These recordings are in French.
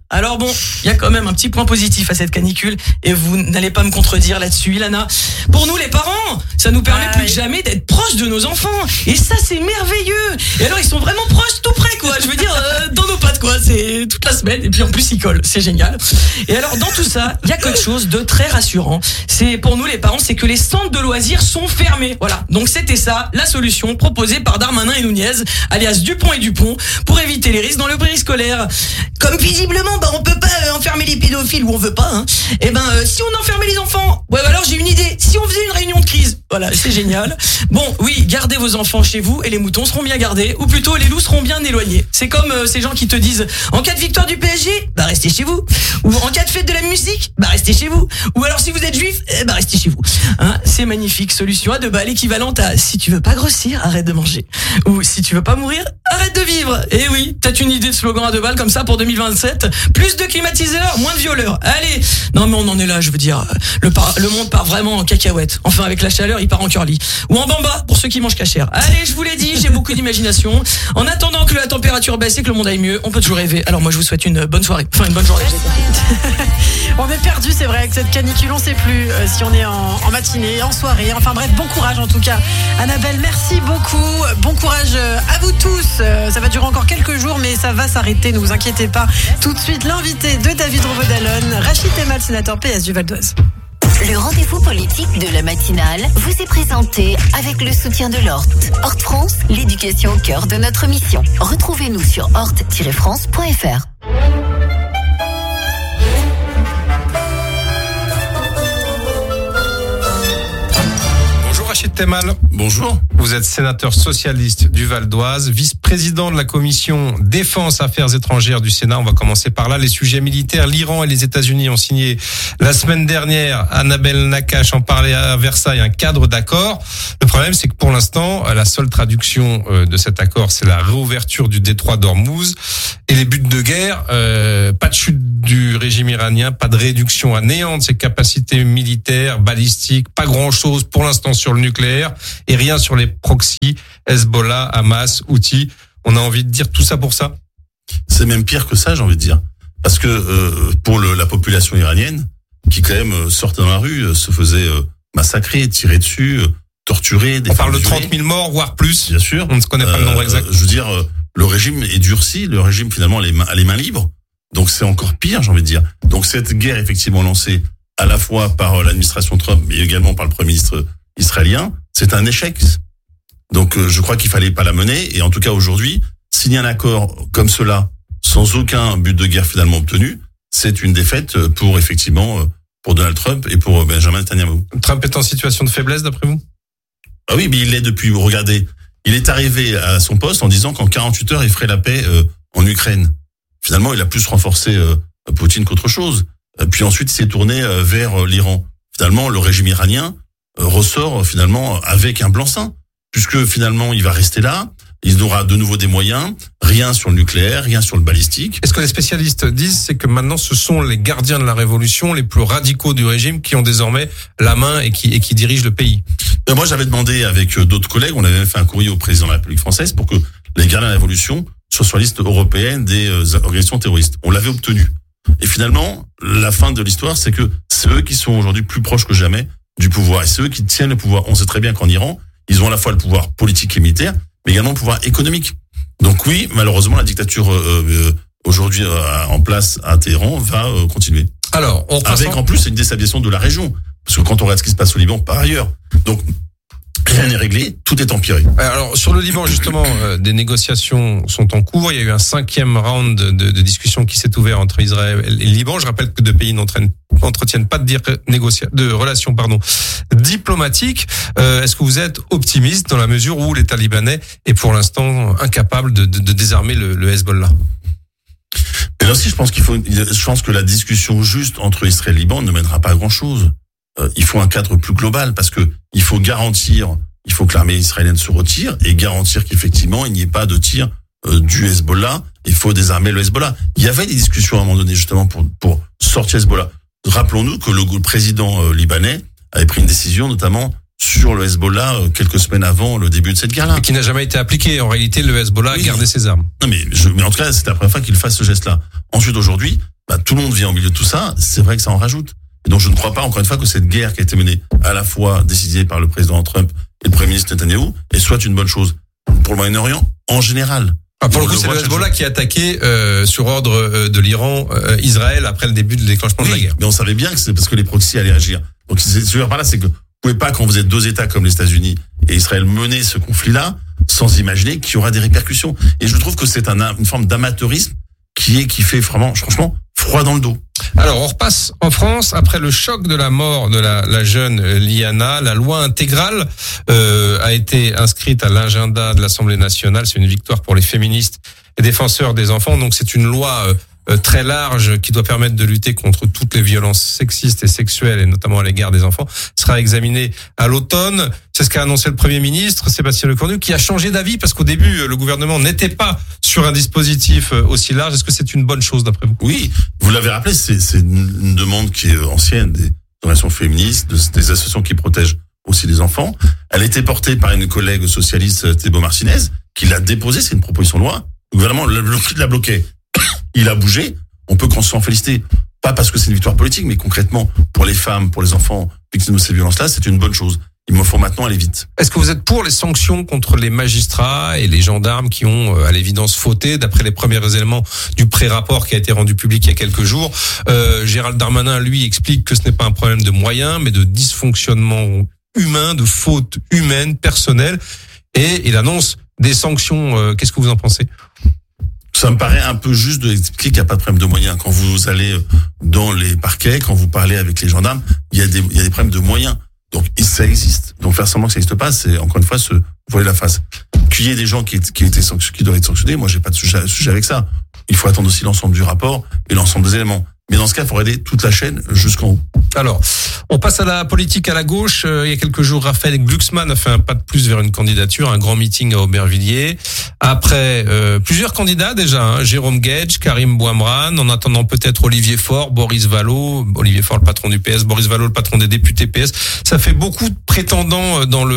Alors bon, il y a quand même un petit point positif à cette canicule et vous n'allez pas me contredire là-dessus, Ilana. Pour nous les parents, ça nous permet plus que jamais d'être proches de nos enfants et ça c'est merveilleux. Et alors ils sont vraiment proches tout près quoi, je veux dire dans nos pattes quoi, c'est toute la semaine et puis en plus ils collent, c'est génial. Et alors dans tout ça, il y a quelque chose de très rassurant. C'est pour nous les parents, c'est que les centres de loisirs sont fermés. Voilà. Donc c'était ça la solution proposée par Darmanin et Nunez, alias Dupont et Dupont, pour éviter les risques dans le périscolaire. Comme visiblement on peut pas enfermer les pédophiles où on veut pas hein. Et si on enfermait les enfants, alors j'ai une idée, si on faisait une réunion de crise. Voilà, c'est génial. Bon, oui, gardez vos enfants chez vous et les moutons seront bien gardés, ou plutôt les loups seront bien éloignés. C'est comme ces gens qui te disent en cas de victoire du PSG, restez chez vous. Ou en cas de fête de la musique, restez chez vous. Ou alors si vous êtes juif, restez chez vous. Hein, c'est magnifique, solution à 2 balles équivalente à si tu veux pas grossir, arrête de manger. Ou si tu veux pas mourir, arrête de vivre. Et oui, peut-être une idée de slogan à 2 balles comme ça pour 2027. Plus de climatiseurs, moins de violeurs. Allez. Non mais on en est là, je veux dire. Le monde part vraiment en cacahuète. Enfin avec la chaleur, il part en curly. Ou en bamba pour ceux qui mangent cachère. Allez, je vous l'ai dit, j'ai beaucoup d'imagination. En attendant que la température baisse et que le monde aille mieux, on peut toujours rêver. Alors moi je vous souhaite une bonne soirée. Enfin une bonne journée. On est perdu, c'est vrai, avec cette canicule, on sait plus si on est en matinée, en soirée. Enfin bref, bon courage en tout cas. Annabelle, merci beaucoup. Bon courage à vous tous. Ça va durer encore quelques jours, mais ça va s'arrêter, ne vous inquiétez pas. Tout de suite, l'invité de David Revaud-Dallon, Rachid Temal, sénateur PS du Val d'Oise. Le rendez-vous politique de la matinale vous est présenté avec le soutien de Horth. Horth France, l'éducation au cœur de notre mission. Retrouvez-nous sur horth-france.fr. Rachid Temal. Bonjour. Vous êtes sénateur socialiste du Val d'Oise, vice-président de la commission Défense Affaires étrangères du Sénat. On va commencer par là. Les sujets militaires, l'Iran et les États-Unis ont signé la semaine dernière, Annabelle Nakache en parlait à Versailles, un cadre d'accord. Le problème, c'est que pour l'instant, la seule traduction de cet accord, c'est la réouverture du détroit d'Ormuz et les buts de guerre. Pas de chute du régime iranien, pas de réduction à néant de ses capacités militaires, balistiques, pas grand-chose pour l'instant sur le nucléaire et rien sur les proxys, Hezbollah, Hamas, Houthis. On a envie de dire tout ça pour ça? C'est même pire que ça, j'ai envie de dire. Parce que pour la population iranienne, qui quand même sortait dans la rue, se faisait massacrer, tirer dessus, torturer. On parle de 30 000 morts, voire plus. Bien sûr. On ne connaît pas le nombre exact. Je veux dire, le régime est durci, le régime finalement a les mains libres. Donc c'est encore pire, j'ai envie de dire. Donc cette guerre effectivement lancée à la fois par l'administration Trump, mais également par le Premier ministre israélien, c'est un échec. Donc je crois qu'il fallait pas la mener. Et en tout cas aujourd'hui, signer un accord comme cela, sans aucun but de guerre finalement obtenu, c'est une défaite pour effectivement pour Donald Trump et pour Benjamin Netanyahu. Trump est en situation de faiblesse d'après vous? Ah oui, mais il l'est depuis. Regardez, il est arrivé à son poste en disant qu'en 48 heures il ferait la paix en Ukraine. Finalement, il a plus renforcé Poutine qu'autre chose. Puis ensuite, il s'est tourné vers l'Iran. Finalement, le régime iranien ressort finalement avec un blanc-seing, puisque finalement il va rester là, il aura de nouveau des moyens, rien sur le nucléaire, rien sur le balistique. Et ce que les spécialistes disent, c'est que maintenant ce sont les gardiens de la révolution, les plus radicaux du régime, qui ont désormais la main et qui dirigent le pays. Moi j'avais demandé avec d'autres collègues, on avait même fait un courrier au président de la République française pour que les gardiens de la révolution soient sur la liste européenne des organisations terroristes. On l'avait obtenu. Et finalement, la fin de l'histoire, c'est que c'est eux qui sont aujourd'hui plus proches que jamais du pouvoir. Et c'est eux qui tiennent le pouvoir. On sait très bien qu'en Iran, ils ont à la fois le pouvoir politique et militaire, mais également le pouvoir économique. Donc oui, malheureusement, la dictature aujourd'hui en place à Téhéran va continuer. Alors, avec en plus une déstabilisation de la région. Parce que quand on regarde ce qui se passe au Liban, par ailleurs, donc rien n'est réglé, tout est empiré. Alors sur le Liban justement, des négociations sont en cours. Il y a eu un 5e round de discussions qui s'est ouvert entre Israël et le Liban. Je rappelle que deux pays n'entretiennent pas de relations diplomatiques. Est-ce que vous êtes optimiste dans la mesure où l'État libanais est pour l'instant incapable de désarmer le Hezbollah? Et là aussi, je pense que la discussion juste entre Israël et Liban ne mènera pas à grand chose. Il faut un cadre plus global parce que il faut que l'armée israélienne se retire et garantir qu'effectivement il n'y ait pas de tir du Hezbollah. Il faut désarmer le Hezbollah. Il y avait des discussions à un moment donné justement pour sortir Hezbollah. Rappelons-nous que le président libanais avait pris une décision notamment sur le Hezbollah quelques semaines avant le début de cette guerre-là. Et qui n'a jamais été appliqué. En réalité, le Hezbollah a gardé ses armes. Non, mais en tout cas, c'est la première fois qu'il fasse ce geste-là. Ensuite, aujourd'hui, tout le monde vient au milieu de tout ça, c'est vrai que ça en rajoute. Et donc je ne crois pas, encore une fois, que cette guerre qui a été menée à la fois décidée par le président Trump et le Premier ministre Netanyahou soit une bonne chose pour le Moyen-Orient en général. Pour le coup, c'est le Hezbollah qui a attaqué sur ordre de l'Iran Israël après le début du déclenchement de la guerre. Mais on savait bien que c'est parce que les proxys allaient agir. Donc ce que je veux dire par là, c'est que vous pouvez pas, quand vous êtes deux États comme les États-Unis et Israël, mener ce conflit-là sans imaginer qu'il y aura des répercussions. Et je trouve que c'est une forme d'amateurisme qui fait vraiment, franchement, froid dans le dos. Alors, on repasse en France. Après le choc de la mort de la jeune Liana, la loi intégrale a été inscrite à l'agenda de l'Assemblée nationale. C'est une victoire pour les féministes et défenseurs des enfants. Donc, c'est une loi très large qui doit permettre de lutter contre toutes les violences sexistes et sexuelles, et notamment à l'égard des enfants, sera examinée à l'automne. C'est ce qu'a annoncé le Premier ministre, Sébastien Lecornu, qui a changé d'avis parce qu'au début, le gouvernement n'était pas sur un dispositif aussi large. Est-ce que c'est une bonne chose d'après vous? Oui, vous l'avez rappelé, c'est une demande qui est ancienne des organisations féministes, des associations qui protègent aussi les enfants. Elle a été portée par une collègue socialiste, Thébo Martinez, qui l'a déposée, c'est une proposition de loi. Le gouvernement l'a bloqué. Il a bougé, on peut s'en féliciter. Pas parce que c'est une victoire politique, mais concrètement, pour les femmes, pour les enfants victimes de ces violences-là, c'est une bonne chose. Il me faut maintenant aller vite. Est-ce que vous êtes pour les sanctions contre les magistrats et les gendarmes qui ont, à l'évidence, fauté, d'après les premiers éléments du pré-rapport qui a été rendu public il y a quelques jours? Gérald Darmanin, lui, explique que ce n'est pas un problème de moyens, mais de dysfonctionnement humain, de faute humaine, personnelle. Et il annonce des sanctions. Qu'est-ce que vous en pensez? Ça me paraît un peu juste d'expliquer qu'il n'y a pas de problème de moyens. Quand vous allez dans les parquets, quand vous parlez avec les gendarmes, il y a des problèmes de moyens. Donc, ça existe. Donc, faire semblant que ça n'existe pas, c'est, encore une fois, se voiler la face. Qu'il y ait des gens qui doivent être sanctionnés, moi, j'ai pas de sujet avec ça. Il faut attendre aussi l'ensemble du rapport et l'ensemble des éléments. Mais dans ce cas, il faut aider toute la chaîne jusqu'en haut. Alors, on passe à la politique à la gauche. Il y a quelques jours, Raphaël Glucksmann a fait un pas de plus vers une candidature, un grand meeting à Aubervilliers. Après plusieurs candidats déjà, Jérôme Guedj, Karim Bouamran, en attendant peut-être Olivier Faure, Boris Vallaud, Olivier Faure le patron du PS, Boris Vallaud le patron des députés PS. Ça fait beaucoup de prétendants dans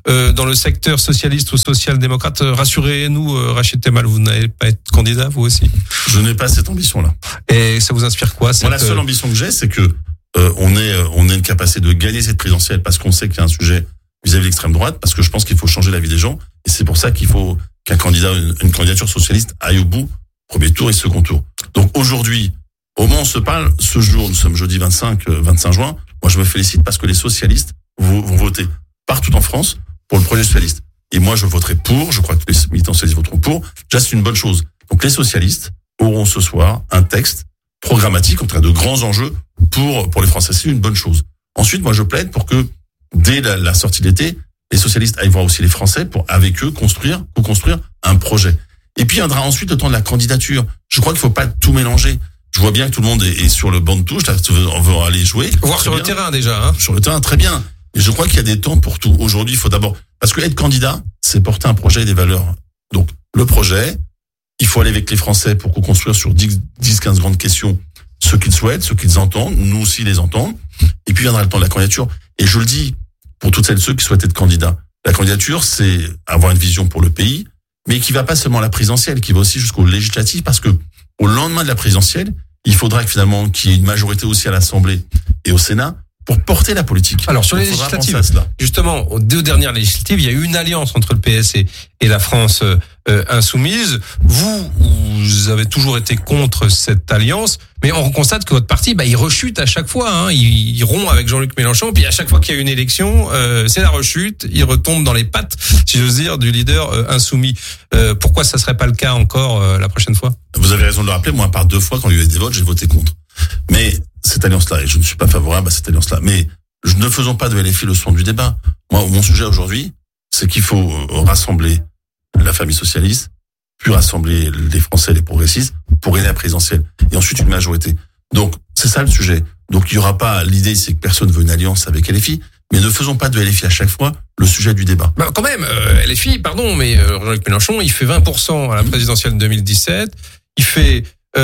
le secteur socialiste ou social-démocrate. Rassurez-nous, Rachid Temal, vous n'allez pas être candidat, vous aussi? Je n'ai pas cette ambition-là. Et ça vous inspire quoi? Moi, la seule ambition que j'ai, c'est que on ait une capacité de gagner cette présidentielle parce qu'on sait qu'il y a un sujet vis-à-vis de l'extrême droite, parce que je pense qu'il faut changer la vie des gens, et c'est pour ça qu'il faut qu'un candidat, une candidature socialiste aille au bout, premier tour et second tour. Donc aujourd'hui, au moment où on se parle, ce jour, nous sommes jeudi 25 juin, moi je me félicite parce que les socialistes vont voter partout en France pour le projet socialiste. Et moi je voterai pour, je crois que les militants socialistes voteront pour, déjà c'est une bonne chose. Donc les socialistes auront ce soir un texte programmatique, en tout cas de grands enjeux pour les Français. C'est une bonne chose. Ensuite, moi, je plaide pour que, dès la sortie de l'été, les socialistes aillent voir aussi les Français pour, avec eux, co-construire un projet. Et puis, viendra ensuite le temps de la candidature. Je crois qu'il faut pas tout mélanger. Je vois bien que tout le monde est sur le banc de touche, là, on veut aller jouer. Voir sur le terrain, déjà, hein. Sur le terrain, très bien. Et je crois qu'il y a des temps pour tout. Aujourd'hui, il faut d'abord, parce que être candidat, c'est porter un projet et des valeurs. Donc, le projet, il faut aller avec les Français pour co-construire sur 10-15 grandes questions ce qu'ils souhaitent, ce qu'ils entendent, nous aussi les entendons. Et puis viendra le temps de la candidature. Et je le dis pour toutes celles et ceux qui souhaitent être candidats. La candidature, c'est avoir une vision pour le pays, mais qui va pas seulement à la présidentielle, qui va aussi jusqu'au législatif, parce que au lendemain de la présidentielle, il faudra que finalement qu'il y ait une majorité aussi à l'Assemblée et au Sénat pour porter la politique. Alors sur les législatives, justement, aux deux dernières législatives, il y a eu une alliance entre le PS et la France insoumise. Vous avez toujours été contre cette alliance, mais on constate que votre parti, il rechute à chaque fois. Hein. Il rompt avec Jean-Luc Mélenchon, puis à chaque fois qu'il y a une élection, c'est la rechute. Il retombe dans les pattes, si j'ose dire, du leader insoumis. Pourquoi ça serait pas le cas encore la prochaine fois? Vous avez raison de le rappeler. Moi, par 2 fois, quand il y a eu des votes, j'ai voté contre. Mais cette alliance-là, et je ne suis pas favorable à cette alliance-là, mais ne faisons pas de LFI le son du débat. Moi, mon sujet aujourd'hui, c'est qu'il faut rassembler la famille socialiste, puis rassembler les Français, les progressistes, pour gagner la présidentielle. Et ensuite, une majorité. Donc, c'est ça le sujet. Donc, il y aura pas, l'idée, c'est que personne veut une alliance avec LFI, mais ne faisons pas de LFI à chaque fois le sujet du débat. Quand même, LFI, pardon, mais Jean-Luc Mélenchon, il fait 20% à la présidentielle 2017, il fait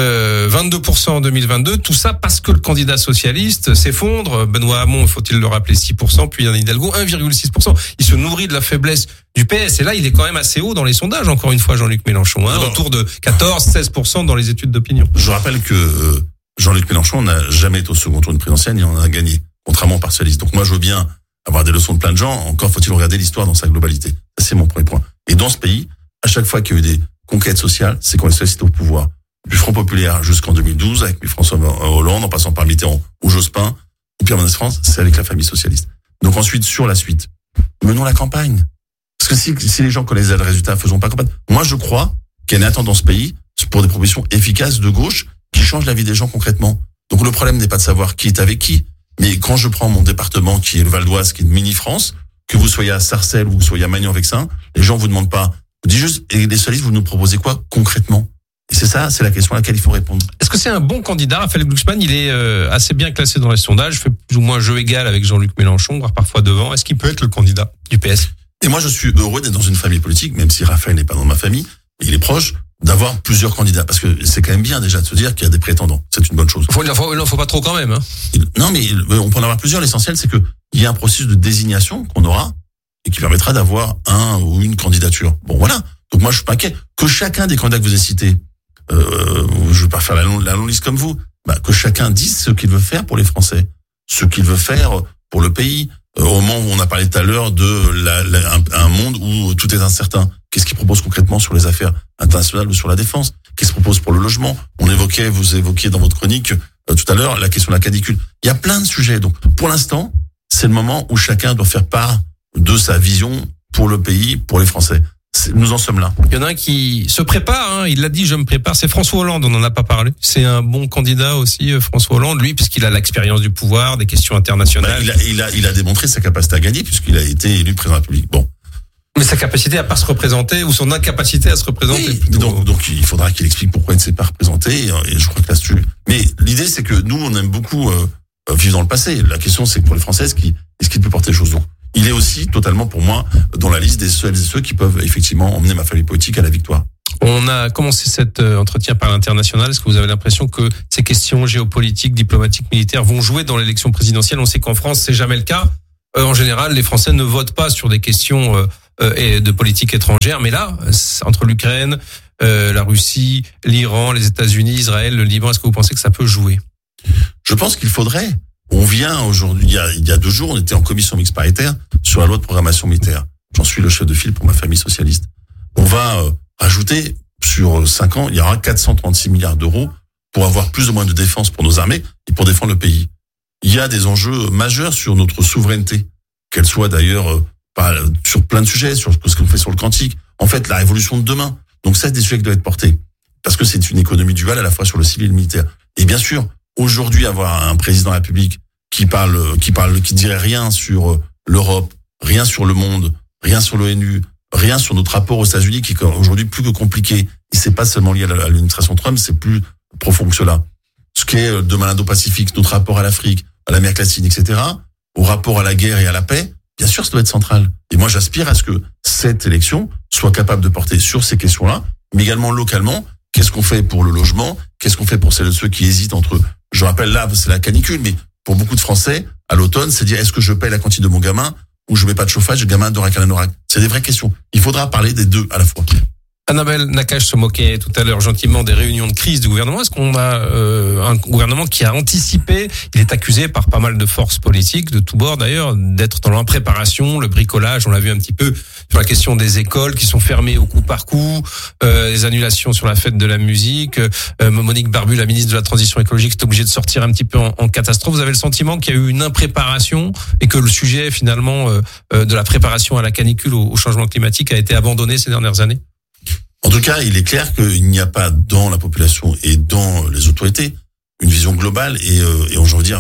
22% en 2022, tout ça parce que le candidat socialiste s'effondre. Benoît Hamon, faut-il le rappeler, 6%, puis Yann Hidalgo, 1,6%. Il se nourrit de la faiblesse du PS. Et là, il est quand même assez haut dans les sondages, encore une fois, Jean-Luc Mélenchon, autour de 14-16% dans les études d'opinion. Je rappelle que Jean-Luc Mélenchon n'a jamais été au second tour d'une présidentielle, il en a gagné, contrairement aux partialistes. Donc moi, je veux bien avoir des leçons de plein de gens, encore faut-il regarder l'histoire dans sa globalité. Ça, c'est mon premier point. Et dans ce pays, à chaque fois qu'il y a eu des conquêtes sociales, c'est quand les socialistes étaient au pouvoir. Du Front Populaire jusqu'en 2012, avec François Hollande, en passant par Mitterrand ou Jospin, ou Pierre Mendès France, c'est avec la famille socialiste. Donc ensuite, sur la suite, menons la campagne. Parce que si les gens connaissent le résultat, faisons pas campagne. Moi, je crois qu'il y a une attente dans ce pays pour des propositions efficaces de gauche qui changent la vie des gens concrètement. Donc le problème n'est pas de savoir qui est avec qui. Mais quand je prends mon département, qui est le Val d'Oise, qui est une mini-France, que vous soyez à Sarcelles ou que vous soyez à Magnan-Vexin, les gens vous demandent pas. Vous dites juste, et les socialistes, vous nous proposez quoi concrètement? Et c'est ça, c'est la question à laquelle il faut répondre. Est-ce que c'est un bon candidat? Raphaël Glucksmann, il est assez bien classé dans les sondages, fait plus ou moins jeu égal avec Jean-Luc Mélenchon, voire parfois devant. Est-ce qu'il peut être le candidat du PS? Et moi, je suis heureux d'être dans une famille politique, même si Raphaël n'est pas dans ma famille, et il est proche, d'avoir plusieurs candidats. Parce que c'est quand même bien déjà de se dire qu'il y a des prétendants. C'est une bonne chose. Il n'en faut pas trop quand même. Hein. Non, mais on peut en avoir plusieurs. L'essentiel, c'est que il y a un processus de désignation qu'on aura et qui permettra d'avoir un ou une candidature. Bon, voilà. Donc moi, je suis pas inquiet. Que chacun des candidats que vous avez cités, je vais pas faire la longue liste comme vous, que chacun dise ce qu'il veut faire pour les Français, ce qu'il veut faire pour le pays. Au moment où on a parlé tout à l'heure de un monde où tout est incertain. Qu'est-ce qu'il propose concrètement sur les affaires internationales ou sur la défense? Qu'est-ce qu'il propose pour le logement? Vous évoquiez dans votre chronique tout à l'heure la question de la canicule. Il y a plein de sujets. Donc, pour l'instant, c'est le moment où chacun doit faire part de sa vision pour le pays, pour les Français. Nous en sommes là. Il y en a un qui se prépare, il l'a dit, je me prépare, c'est François Hollande, on n'en a pas parlé. C'est un bon candidat aussi, François Hollande, lui, puisqu'il a l'expérience du pouvoir, des questions internationales. Il a démontré sa capacité à gagner, puisqu'il a été élu président de la République. Bon. Mais sa capacité à pas se représenter, ou son incapacité à se représenter. Oui, donc il faudra qu'il explique pourquoi il ne s'est pas représenté, et je crois que là-dessus. Mais l'idée, c'est que nous, on aime beaucoup vivre dans le passé. La question, c'est que pour les Français, est-ce qu'il peut porter les choses? Donc, il est aussi totalement, pour moi, dans la liste des celles et ceux qui peuvent effectivement emmener ma famille politique à la victoire. On a commencé cet entretien par l'international. Est-ce que vous avez l'impression que ces questions géopolitiques, diplomatiques, militaires vont jouer dans l'élection présidentielle? On sait qu'en France, c'est jamais le cas. En général, les Français ne votent pas sur des questions de politique étrangère. Mais là, entre l'Ukraine, la Russie, l'Iran, les États-Unis, Israël, le Liban, est-ce que vous pensez que ça peut jouer? Je pense qu'il faudrait. On vient aujourd'hui, il y a 2 jours, on était en commission mixte paritaire sur la loi de programmation militaire. J'en suis le chef de file pour ma famille socialiste. On va rajouter sur 5 ans, il y aura 436 milliards d'euros pour avoir plus ou moins de défense pour nos armées et pour défendre le pays. Il y a des enjeux majeurs sur notre souveraineté, qu'elle soit d'ailleurs sur plein de sujets, sur ce qu'on fait sur le quantique. En fait, la révolution de demain. Donc ça, c'est des sujets qui doivent être portés. Parce que c'est une économie duale à la fois sur le civil et le militaire. Et bien sûr, aujourd'hui, avoir un président de la République qui dirait rien sur l'Europe, rien sur le monde, rien sur l'ONU, rien sur notre rapport aux États-Unis, qui est aujourd'hui plus que compliqué. Et c'est pas seulement lié à l'administration Trump, c'est plus profond que cela. Ce qui est demain l'Indo-Pacifique, notre rapport à l'Afrique, à l'Amérique latine, etc., au rapport à la guerre et à la paix, bien sûr, ça doit être central. Et moi, j'aspire à ce que cette élection soit capable de porter sur ces questions-là, mais également localement, qu'est-ce qu'on fait pour le logement, qu'est-ce qu'on fait pour celles et ceux qui hésitent entre, je rappelle là, c'est la canicule, mais pour beaucoup de Français, à l'automne, c'est dire, est-ce que je paye la cantine de mon gamin, ou je mets pas de chauffage, le gamin d'Orac à l'anorak? C'est des vraies questions. Il faudra parler des deux à la fois. Annabelle Nakache se moquait tout à l'heure gentiment des réunions de crise du gouvernement. Est-ce qu'on a un gouvernement qui a anticipé? Il est accusé par pas mal de forces politiques, de tous bords d'ailleurs, d'être dans l'impréparation, le bricolage. On l'a vu un petit peu sur la question des écoles qui sont fermées au coup par coup, les annulations sur la fête de la musique. Monique Barbu, la ministre de la Transition écologique, est obligée de sortir un petit peu en catastrophe. Vous avez le sentiment qu'il y a eu une impréparation et que le sujet finalement de la préparation à la canicule, au changement climatique a été abandonné ces dernières années? En tout cas, il est clair qu'il n'y a pas dans la population et dans les autorités une vision globale et j'ai envie de dire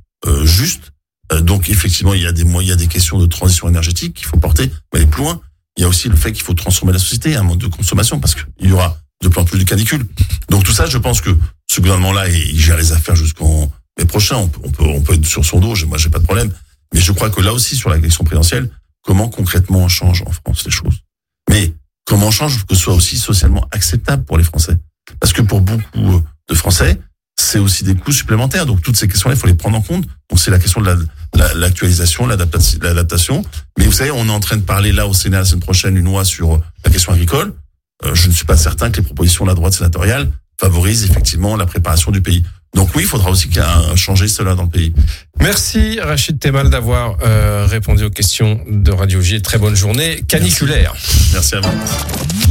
juste. Donc effectivement, il y a des questions de transition énergétique qu'il faut porter, mais aller plus loin. Il y a aussi le fait qu'il faut transformer la société, un mode de consommation, parce qu'il y aura de plus en plus de canicules. Donc tout ça, je pense que ce gouvernement-là, il gère les affaires jusqu'en mai prochain. On peut être sur son dos. Moi, j'ai pas de problème. Mais je crois que là aussi, sur l'élection présidentielle, comment concrètement on change en France les choses. Mais comment on change pour que ce soit aussi socialement acceptable pour les Français? Parce que pour beaucoup de Français, c'est aussi des coûts supplémentaires. Donc toutes ces questions-là, il faut les prendre en compte. Donc c'est la question de l'actualisation, l'adaptation. Mais vous savez, on est en train de parler là au Sénat la semaine prochaine une loi sur la question agricole. Je ne suis pas certain que les propositions de la droite sénatoriale favorisent effectivement la préparation du pays. Donc oui, il faudra aussi changer cela dans le pays. Merci Rachid Temal d'avoir répondu aux questions de Radio J. Très bonne journée caniculaire. Merci à vous.